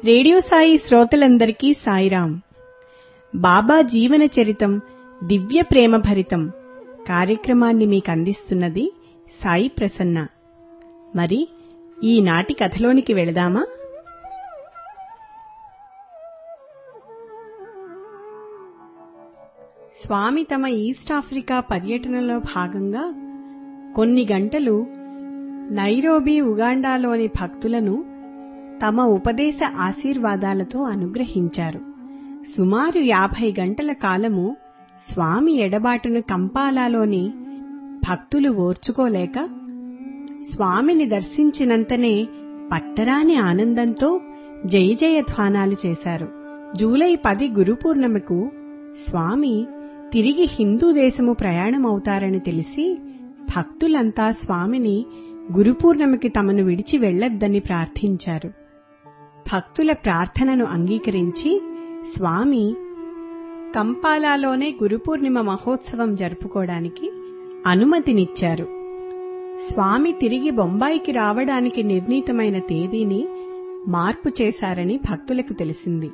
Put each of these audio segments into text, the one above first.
Radio Sai శ్రోతలందరికీ సాయిరాం. బాబా జీవన చరితం దివ్య ప్రేమ భరితం కార్యక్రమాన్ని మీకందిస్తున్నది సాయి ప్రసన్న. మరి ఈనాటి కథలోనికి వెళదామా? స్వామి తమ ఈస్ట్ ఆఫ్రికా పర్యటనలో భాగంగా కొన్ని గంటలు నైరోబీ, ఉగాండాలోని భక్తులను తమ ఉపదేశ ఆశీర్వాదాలతో అనుగ్రహించారు. సుమారు 50 గంటల కాలము స్వామి ఎడబాటును కంపాలాలోని భక్తులు ఓర్చుకోలేక స్వామిని దర్శించినంతనే పట్టరాని ఆనందంతో జయ జయధ్వానాలు చేశారు. జూలై 10 గురుపూర్ణిమకు స్వామి తిరిగి హిందూ దేశము ప్రయాణమవుతారని తెలిసి భక్తులంతా స్వామిని గురుపూర్ణిమకి తమను విడిచి వెళ్లొద్దని ప్రార్థించారు. భక్తుల ప్రార్థనను అంగీకరించి స్వామి కంపాలాలోనే గురుపూర్ణిమ మహోత్సవం జరుపుకోవడానికి అనుమతినిచ్చారు. స్వామి తిరిగి బొంబాయికి రావడానికి నిర్ణీతమైన తేదీని మార్పు చేశారని భక్తులకు తెలిసింది.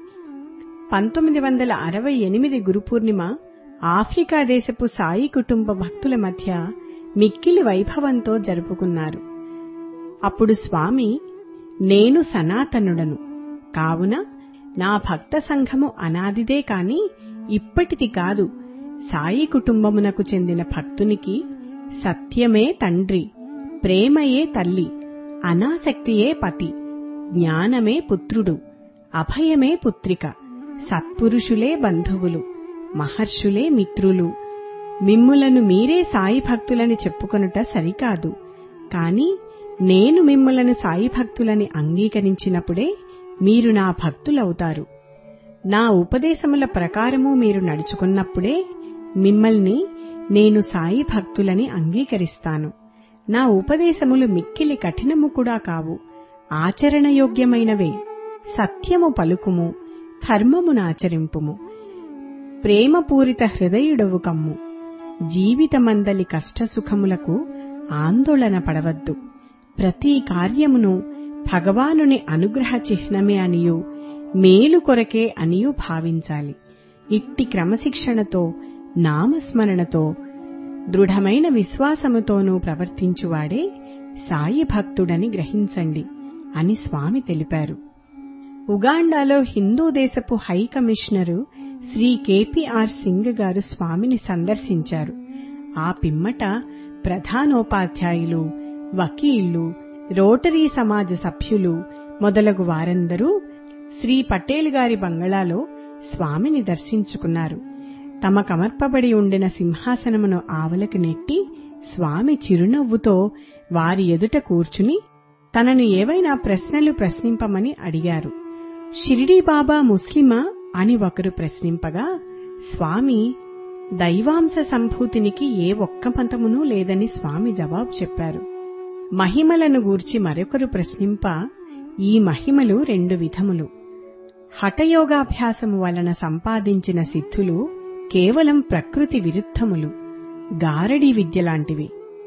1968 గురుపూర్ణిమ ఆఫ్రికా దేశపు సాయి కుటుంబ భక్తుల మధ్య మిక్కిలి వైభవంతో జరుపుకున్నారు. అప్పుడు స్వామి, నేను సనాతనుడను కావున నా భక్త సంఘము అనాదిదే కాని ఇప్పటిది కాదు. సాయి కుటుంబమునకు చెందిన భక్తునికి సత్యమే తండ్రి, ప్రేమయే తల్లి, అనాసక్తియే పతి, జ్ఞానమే పుత్రుడు, అభయమే పుత్రిక, సత్పురుషులే బంధువులు, మహర్షులే మిత్రులు. మిమ్ములను మీరే సాయి భక్తులని చెప్పుకొనుట సరికాదు. కాని నేను మిమ్ములను సాయి భక్తులని అంగీకరించినప్పుడే మీరు నా భక్తులవుతారు. నా ఉపదేశముల ప్రకారము మీరు నడుచుకున్నప్పుడే మిమ్మల్ని నేను సాయి భక్తులని అంగీకరిస్తాను. నా ఉపదేశములు మిక్కిలి కఠినము కూడా కావు, ఆచరణయోగ్యమైనవే. సత్యము పలుకుము, ధర్మమునాచరింపుము, ప్రేమపూరిత హృదయుడవు కమ్ము. జీవితమందలి కష్టసుఖములకు ఆందోళన పడవద్దు. ప్రతి కార్యమును భగవానుని అనుగ్రహ చిహ్నమే అనియు, మేలు కొరకే అనియు భావించాలి. ఇట్టి క్రమశిక్షణతో, నామస్మరణతో, దృఢమైన విశ్వాసముతోనూ ప్రవర్తించువాడే సాయి భక్తుడని గ్రహించండి అని స్వామి తెలిపారు. ఉగాండాలో హిందూ దేశపు high commissioner Shri KPR Singh గారు స్వామిని సందర్శించారు. ఆ పిమ్మట ప్రధానోపాధ్యాయులు, వకీళ్లు, రోటరీ సమాజ సభ్యులు మొదలగు వారందరూ శ్రీ పటేల్ గారి బంగళాలో స్వామిని దర్శించుకున్నారు. తమకమర్పబడి ఉండిన సింహాసనమును ఆవలకు నెట్టి స్వామి చిరునవ్వుతో వారి ఎదుట కూర్చుని తనను ఏవైనా ప్రశ్నలు ప్రశ్నింపమని అడిగారు. షిరిడీ బాబా ముస్లిమా అని ఒకరు ప్రశ్నింపగా స్వామి దైవాంశ సంభూతినికి ఏ ఒక్క మతమునూ లేదని స్వామి జవాబు చెప్పారు. మహిమలను గూర్చి మరొకరు ప్రశ్నింప, ఈ మహిమలు 2 విధములు. హఠయోగాభ్యాసము వలన సంపాదించిన సిద్ధులు కేవలం ప్రకృతి విరుద్ధములు, గారడీ విద్యలాంటివి.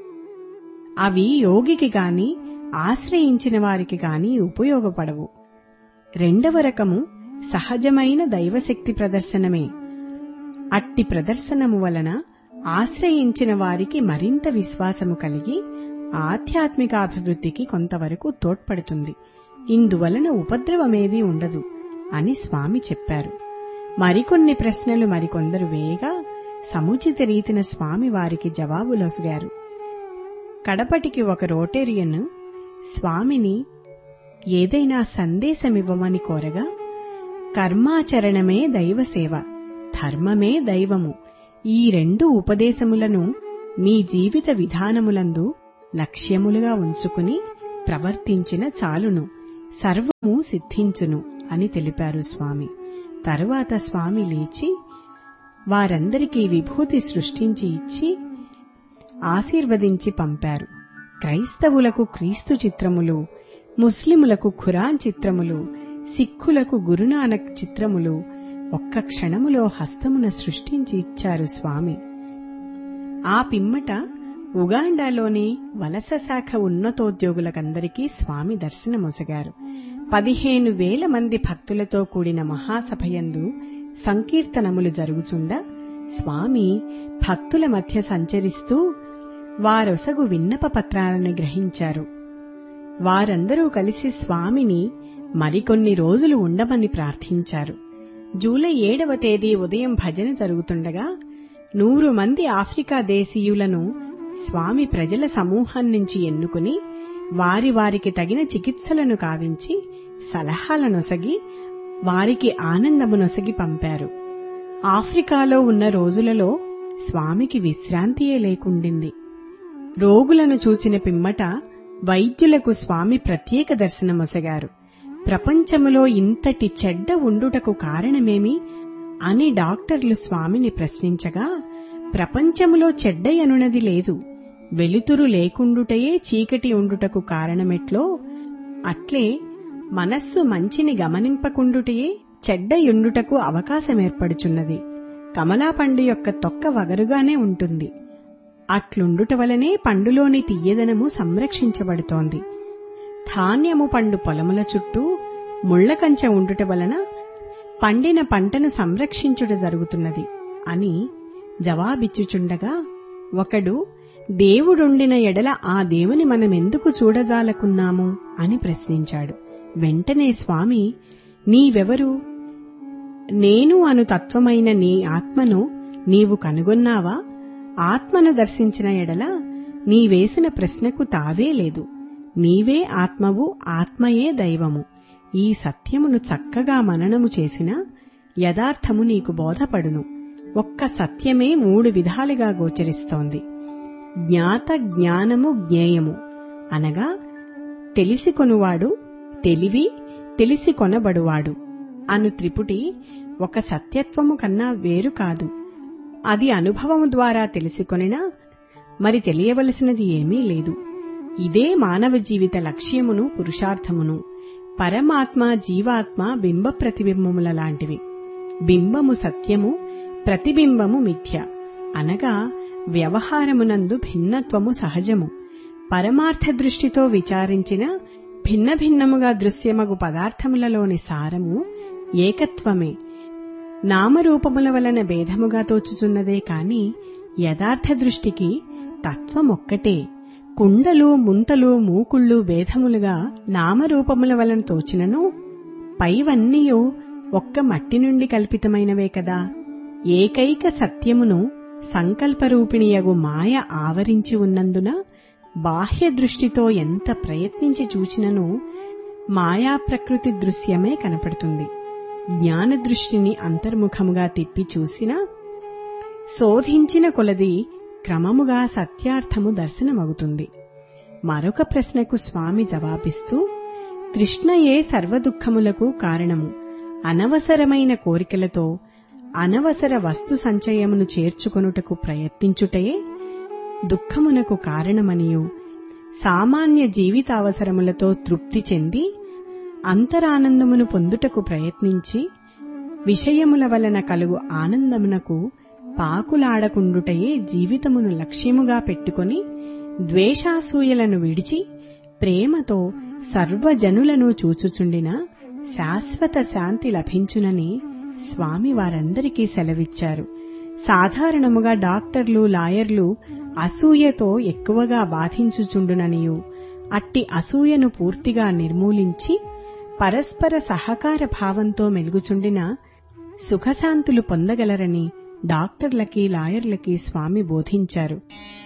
అవి యోగికి గాని ఆశ్రయించిన వారికి గాని ఉపయోగపడవు. 2వ రకము సహజమైన దైవశక్తి ప్రదర్శనమే. అట్టి ప్రదర్శనము వలన ఆశ్రయించిన వారికి మరింత విశ్వాసము కలిగి ఆధ్యాత్మికాభివృద్ధికి కొంతవరకు తోడ్పడుతుంది. ఇందువలన ఉపద్రవమేదీ ఉండదు అని స్వామి చెప్పారు. మరికొన్ని ప్రశ్నలు మరికొందరు వేయగా సముచిత రీతిన స్వామి వారికి జవాబులొసగారు. కడపటికి ఒక రోటేరియన్ స్వామిని ఏదైనా సందేశమివ్వమని కోరగా, కర్మాచరణమే దైవసేవ, ధర్మమే దైవము, ఈ 2 ఉపదేశములను మీ జీవిత విధానములందు లక్ష్యములుగా ఉంచుకుని ప్రవర్తించిన చాలును, సర్వము సిద్ధించును అని తెలిపారు స్వామి. తరువాత స్వామి లేచి వారందరికీ విభూతి సృష్టించి ఇచ్చి ఆశీర్వదించి పంపారు. క్రైస్తవులకు క్రీస్తు చిత్రములు, ముస్లిములకు ఖురాన్ చిత్రములు, సిక్కులకు గురునానక్ చిత్రములు ఒక్క క్షణములో హస్తమున సృష్టించి ఇచ్చారు స్వామి. ఆ పిమ్మట ఉగాండాలోని వలస శాఖ ఉన్నతోద్యోగులకందరికీ స్వామి దర్శనమొసగారు. 15,000 మంది భక్తులతో కూడిన మహాసభయందు సంకీర్తనములు జరుగుచుండ స్వామి భక్తుల మధ్య సంచరిస్తూ వారొసగు విన్నప పత్రాలను గ్రహించారు. వారందరూ కలిసి స్వామిని మరికొన్ని రోజులు ఉండమని ప్రార్థించారు. జూలై 7వ తేదీ ఉదయం భజన జరుగుతుండగా 100 మంది ఆఫ్రికా దేశీయులను స్వామి ప్రజల సమూహం నుంచి ఎన్నుకుని వారికి తగిన చికిత్సలను కావించి సలహాలనొసగి వారికి ఆనందమునొసగి పంపారు. ఆఫ్రికాలో ఉన్న రోజులలో స్వామికి విశ్రాంతియే లేకుండింది. రోగులను చూచిన పిమ్మట వైద్యులకు స్వామి ప్రత్యేక దర్శనమొసగారు. ప్రపంచములో ఇంతటి చెడ్డ ఉండుటకు కారణమేమి అని డాక్టర్లు స్వామిని ప్రశ్నించగా, ప్రపంచములో చెడ్డయనున్నది లేదు, వెలుతురు లేకుండుటయే చీకటి ఉండుటకు కారణమెట్లో అట్లే మనస్సు మంచిని గమనింపకుండుటయే చెడ్డయుండుటకు అవకాశమేర్పడుచున్నది. కమలాపండు యొక్క తొక్క వగరుగానే ఉంటుంది. అట్లుండుట వలనే పండులోని తియ్యదనము సంరక్షించబడుతోంది. ధాన్యము పండు పొలముల చుట్టూ ముళ్లకంచె ఉండుట వలన పండిన పంటను సంరక్షించుట జరుగుతున్నది అని జవాబిచ్చుచుండగా, ఒకడు దేవుడుండిన ఎడల ఆ దేవుని మనమెందుకు చూడజాలకున్నాము అని ప్రశ్నించాడు. వెంటనే స్వామి, నీవెవరు? నేను అను తత్వమైన నీ ఆత్మను నీవు కనుగొన్నావా? ఆత్మను దర్శించిన ఎడల నీవేసిన ప్రశ్నకు తావే లేదు. నీవే ఆత్మవు, ఆత్మయే దైవము. ఈ సత్యమును చక్కగా మననము చేసిన యథార్థము నీకు బోధపడును. ఒక్క సత్యమే 3 విధాలుగా గోచరిస్తోంది. జ్ఞాత, జ్ఞానము, జ్ఞేయము అనగా తెలిసికొనువాడు, తెలివి, తెలిసికొనబడువాడు అను త్రిపుటి ఒక సత్యత్వము కన్నా వేరు కాదు. అది అనుభవము ద్వారా తెలిసికొనినా మరి తెలియవలసినది ఏమీ లేదు. ఇదే మానవ జీవిత లక్ష్యమును, పురుషార్థమును. పరమాత్మ, జీవాత్మ బింబ ప్రతిబింబముల లాంటివి. బింబము సత్యము, ప్రతిబింబము మిథ్య అనగా వ్యవహారమునందు భిన్నత్వము సహజము. పరమార్థ దృష్టితో విచారించిన భిన్న భిన్నముగా దృశ్యమగు పదార్థములలోని సారము ఏకత్వమే. నామరూపముల వలన భేదముగా తోచుచున్నదే కాని యథార్థ దృష్టికి తత్వమొక్కటే. కుండలు, ముంతలు, మూకుళ్ళు భేదములుగా నామరూపముల వలన తోచినను పైవన్నీయు ఒక్క మట్టి నుండి కల్పితమైనవే కదా. ఏకైక సత్యమును సంకల్పరూపిణియగు మాయ ఆవరించి ఉన్నందున బాహ్య దృష్టితో ఎంత ప్రయత్నించి చూచినను మాయా ప్రకృతి దృశ్యమే కనపడుతుంది. జ్ఞానదృష్టిని అంతర్ముఖముగా తిప్పి చూసినా శోధించిన కొలది క్రమముగా సత్యార్థము దర్శనమవుతుంది. మరొక ప్రశ్నకు స్వామి జవాబిస్తూ, తృష్ణయే సర్వదుఃఖములకు కారణము. అనవసరమైన కోరికలతో అనవసర వస్తు సంచయమును చేర్చుకొనుటకు ప్రయత్నించుటయే దుఃఖమునకు కారణమనియు, సామాన్య జీవితావసరములతో తృప్తి చెంది అంతరానందమును పొందుటకు ప్రయత్నించి విషయముల వలన కలుగు ఆనందమునకు పాకులాడకుండుటయే జీవితమును లక్ష్యముగా పెట్టుకొని ద్వేషాసూయలను విడిచి ప్రేమతో సర్వజనులను చూచుచుండిన శాశ్వత శాంతి లభించునని స్వామి వారందరికీ సెలవిచ్చారు. సాధారణముగా డాక్టర్లు, లాయర్లు అసూయతో ఎక్కువగా బాధించుచుండుననియు, అట్టి అసూయను పూర్తిగా నిర్మూలించి పరస్పర సహకార భావంతో మెలుగుచుండిన సుఖశాంతులు పొందగలరని డాక్టర్లకి, లాయర్లకి స్వామి బోధించారు.